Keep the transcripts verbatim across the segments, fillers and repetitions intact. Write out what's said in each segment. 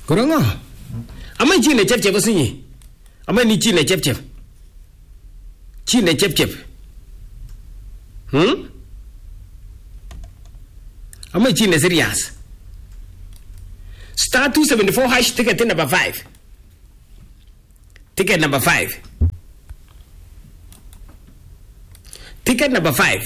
Korongo. Ama chine chep chep sinyi. Ama ni chine chep chep. Chine chep chep. Hmm? Ama chine serious. Star two seventy-four hash ticket number five. Ticket number five. Ticket number five.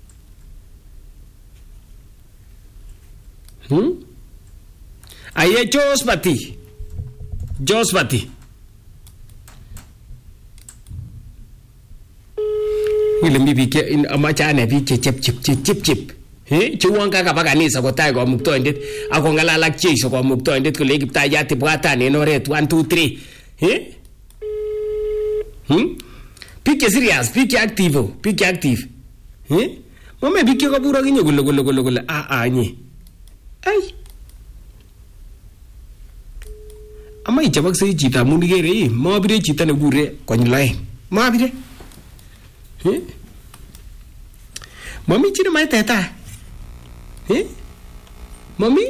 Hmm? Aye Jospati. Jospati. Ile mbi bike in amachane bike chip chip chip chip chip. Eh chiwanga ka bakanisa ko tayo ko muktoindet ako ngalala cheso ko muktoindet ko legip tayati bwatan en oret one two three. Eh? Hmm? Pike serious, pike active, pike active. Eh? Mama bike ko bura ginyo gulo gulo gulo gulo ah ah ni. Ay. Ama ichabak sai chita munigere ma bire chita ne gure konylai. Ma bire. Eh? Mami chine mai teta. Eh? Mami?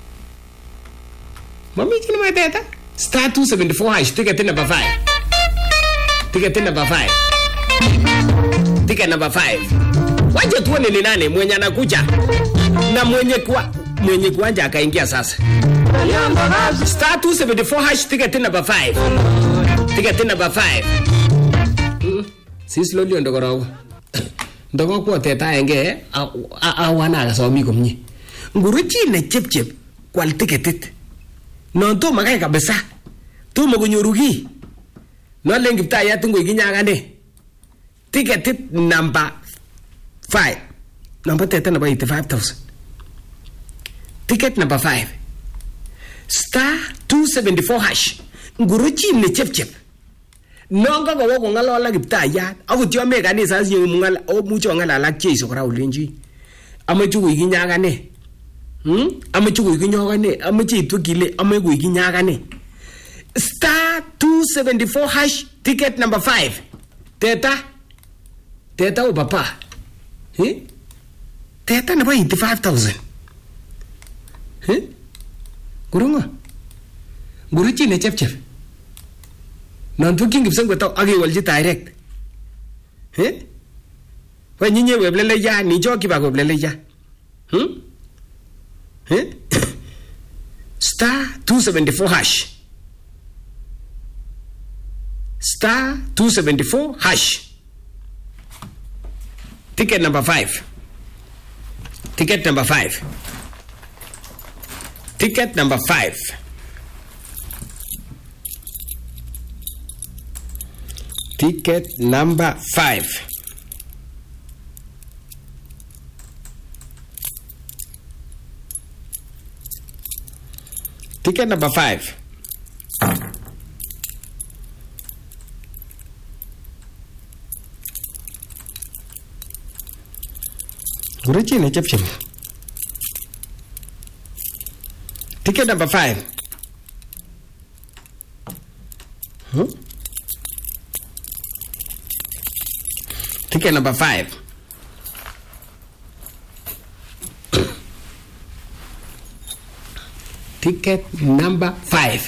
Mami chine mai teta. Star two seventy-four hash ticket number five. Ticket number five. Ticket number five. Waje tuone ni nani mwenye anakuja. Na mwenye kwa mwenye kuanja akaingia sasa. Star two seventy-four hash ticket number five. Ticket number five. Hmm. Si slowly ndogoro. Ndogoro kwa teta enge awana kasomi komnye. Nguruchi ne chep chep kwal ticketit. Non to makai kabisa. Tu magunyorugi. No lengi ptaya tungo ikinyagane. Ticketit number five. Number teta number eighty-five thousand. Ticket number five. Star two seventy-four hash. Nguruchi ne chep chep. Nonga go go ngalola giptaya. Avuti wa mega ni sasa yumungala o mucho ngala la cheso kora ulinji. Amachu ikinyagane. Hmm? Amachu ikinyagane, amachi tukile, amegu ikinyagane. Star two seventy-four hash ticket number five. Teta. Teta o papa. Eh? Teta number eighty-five thousand. Eh? Gurunga. Guruchi ne chep chep. Non fucking gipsang ko to agi walji direct. Eh? Wa nyinye weblele ya ni joki ba weblele ya. Hmm? Eh? Star two seventy-four hash. Star two seventy-four hash. Ticket number five. Ticket number five. Ticket number five. Ticket number five. Ticket number five. Guruchi ne chep chep. Ticket number five. Huh? Ticket number five. Ticket number five.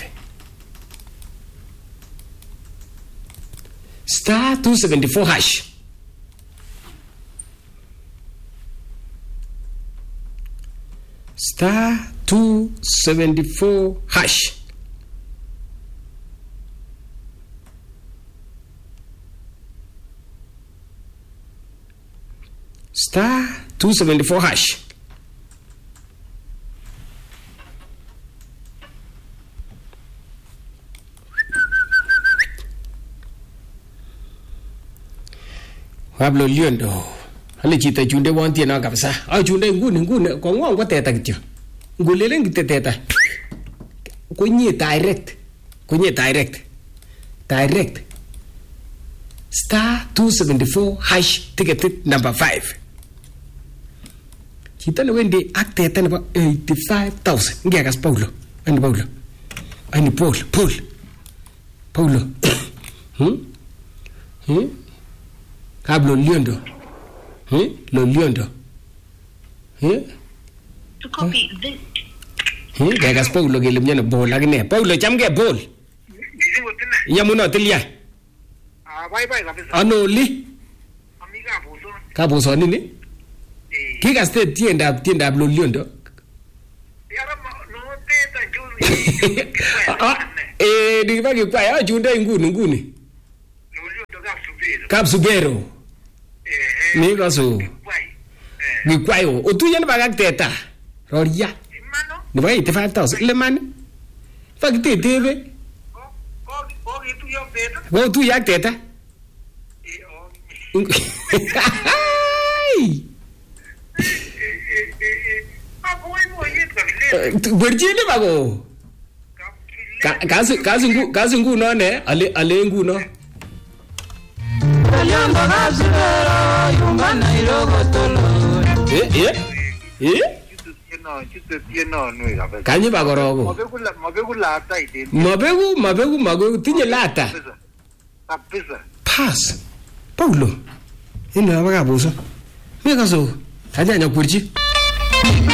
Star two seventy-four hash. Star two seventy-four hash. Star two seventy-four hash. Wablo liondo. Hali chita chunde wanti na kabisa. Ah chunde ngune ngune kwa ngwa kwa teta kityo. Ngulele ngite teta. Kwenye direct. Kwenye direct. Direct. Star two seventy-four hash ticket number five. Chita na wende ak teta number eighty-five thousand. Ngia kas Paulo. Ani Paulo. Ani Paul. Paul. Paulo. Hmm? Hmm? Kablo liondo. Eh? Lo liondo. Eh? To copy this. Hm, kekas Paulo kele mnyano bol akine. Paulo chamke bol. Mising utina. Yamuno tilya. Ah, bye bye kabisa. Ano oli? Amiga buso. Kabuso nini? Eh. Kikaste tiendab tiendab loliondo. Yara no teta juu. Ah, eh dikipa kikwai achunde nguni nguni. Loliondo kapsubero. Kapsubero. Eh. Ni kaso. Kwai. Eh. Kikwai o. Otuye ne bagak teta. Roria. Imano. Nebo eighty-five thousand. Le man. Fakitetebe. Oh, oh, oh, itu yo teta. Go tu yak teta. Eh, oh. Ai. Berjini bago. Kasu kasu ngu kasu ngu no ne ale ale ngu no. Eh eh eh. Kanyi bagorogo. Mabegu mabegu lata ite. Mabegu mabegu mabegu tinye lata. Kabisa. Pass. Paulo. Ina bagabuso. Mega so. Kanya nyakurchi.